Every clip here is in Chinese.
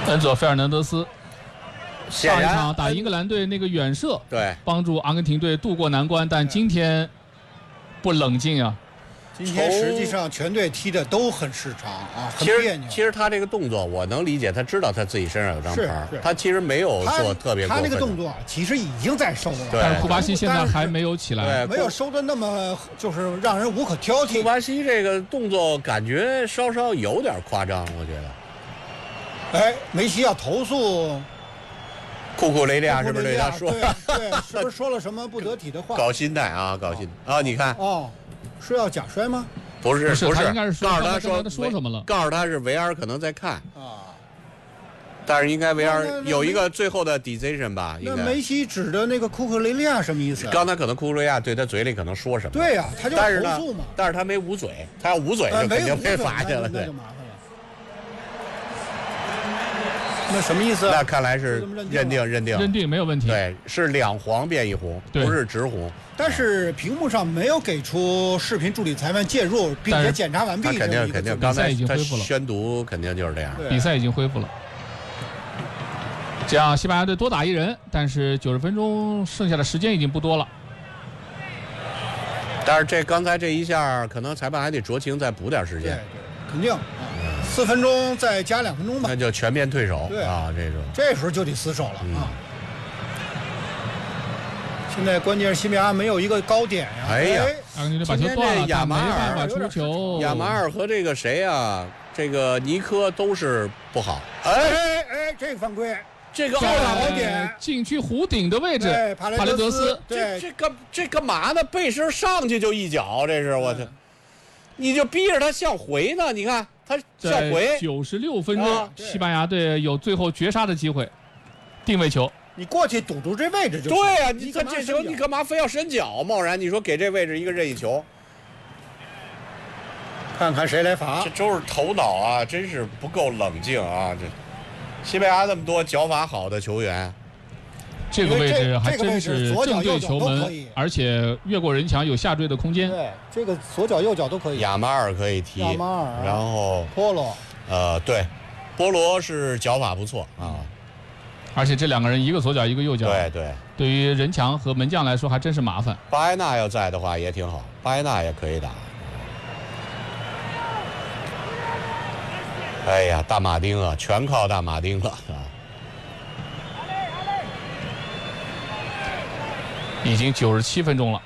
恩佐·费尔南德斯上一场打英格兰队那个远射， 对， 帮助阿根廷队渡过难关，但今天不冷静啊。 今天实际上全队踢的都很失常啊，很别扭。 其实他这个动作我能理解，他知道他自己身上有张牌，他其实没有做特别过分。 他那个动作其实已经在收了， 但是库巴西现在还没有起来， 没有收的那么就是让人无可挑剔。 库巴西这个动作感觉稍稍有点夸张，我觉得。 哎，梅西要投诉库库雷利亚是不是对他说？ 对，是不是说了什么不得体的话？ 搞心态啊，搞心啊！你看哦。是要假摔吗？ 不是， 他应该是告诉他说什么了？ 告诉他是维尔可能在看啊，但是应该维尔有一个最后的 decision 吧？ 那梅西指的那个库克雷利亚什么意思？ 刚才可能库克雷利亚对他嘴里可能说什么？ 对呀，他就投诉嘛。 但是他没捂嘴，他要捂嘴就肯定被罚去了，对。 那什么意思？ 那看来是认定没有问题。 对，是2黄变1红，不是直红。 但是屏幕上没有给出视频助理裁判介入，并且检查完毕。 他肯定， 刚才已经恢复了。 宣读肯定就是这样。 比赛已经恢复了。这样，西班牙队多打1人，但是90分钟剩下的时间已经不多了。 但是刚才这一下，可能裁判还得酌情再补点时间。 对，肯定。4分钟再加2分钟吧， 那就全面退守啊！ 这时候就得死守了啊！现在关键是西班牙没有一个高点呀！ 哎呀， 把球断了， 亚马尔没办法出球。 亚马尔和这个谁啊？这个尼科都是不好。 哎，这个犯规， 这个高点禁区弧顶的位置，帕雷德斯， 这干嘛呢？背身上去就一脚，这是我的，你就逼着他向回呢？你看。他下回 96分钟，西班牙队有最后绝杀的机会，定位球， 你过去堵住这位置就对啊，你这球你干嘛非要伸脚？贸然你说给这位置一个任意球， 看看谁来罚。 这都是头脑啊，真是不够冷静啊！这西班牙那么多脚法好的球员。 这个位置还真是正对球门，而且越过人墙有下坠的空间。 对，这个左脚右脚都可以。 亚马尔可以踢，然后波罗， 对，波罗是脚法不错啊， 而且这2个人一个左脚一个右脚， 对， 对于人墙和门将来说还真是麻烦。 巴埃纳要在的话也挺好，巴埃纳也可以打。哎呀，大马丁啊，全靠大马丁了啊！ 已经97分钟了，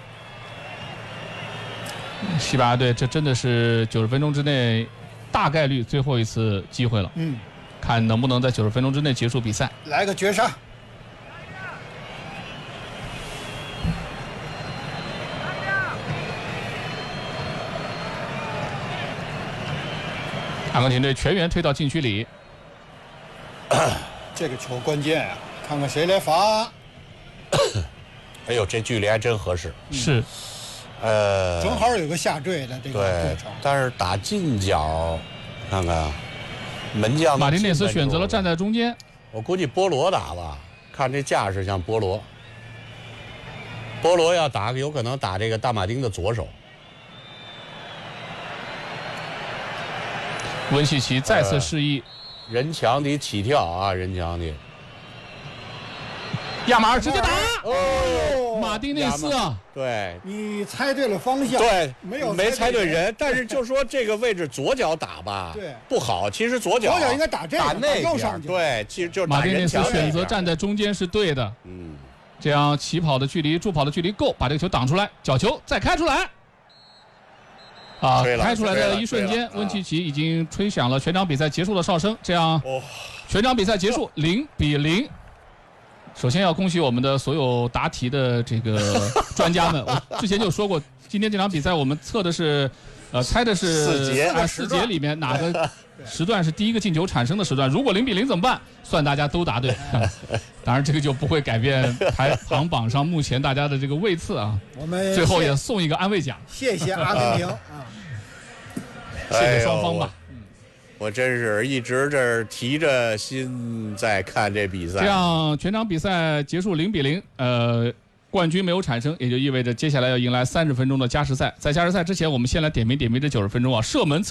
西班牙队这真的是90分钟之内大概率最后一次机会了。看能不能在90分钟之内结束比赛。 来个绝杀！ 阿根廷队全员推到禁区里。 这个球关键啊，看看谁来罚。 哎呦，这距离还真合适。 是， 正好有个下坠的这个过程。 但是打近角，看看门将马丁内斯选择了站在中间。 我估计波罗打吧，看这架势像波罗。波罗要打，有可能打这个大马丁的左手。 温契奇再次示意， 人墙得起跳啊，人墙得。 亚马尔直接打！哦，马丁内斯啊！ 对， 你猜对了方向， 对， 没猜对人，但是就说这个位置左脚打吧， 对， 不好。其实左脚应该打这个， 打那右上对，其实就是马丁内斯选择站在中间是对的。这样起跑的距离、助跑的距离够，把这个球挡出来，角球再开出来。开出来的一瞬间，温契奇已经吹响了全场比赛结束的哨声。这样，全场比赛结束0-0。首先要恭喜我们的所有答题的这个专家们。我之前就说过，今天这场比赛我们测的是，猜的是4节里面哪个时段是第一个进球产生的时段。如果0-0怎么办？算大家都答对。当然这个就不会改变排行榜上目前大家的这个位次啊。 我们最后也送一个安慰奖。 谢谢阿根廷啊， 谢谢双方吧。 我真是一直这儿提着心在看这比赛。 这样全场比赛结束0-0，冠军没有产生，也就意味着接下来要迎来30分钟的加时赛。在加时赛之前，我们先来点评这90分钟啊，射门